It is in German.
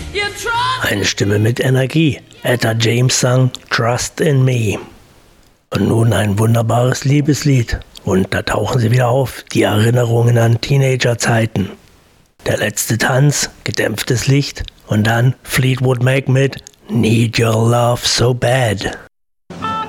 Eine Stimme mit Energie. Etta James sang Trust in Me. Und nun ein wunderbares Liebeslied. Und da tauchen sie wieder auf, die Erinnerungen an Teenagerzeiten. Der letzte Tanz, gedämpftes Licht und dann Fleetwood Mac mit Need Your Love So Bad.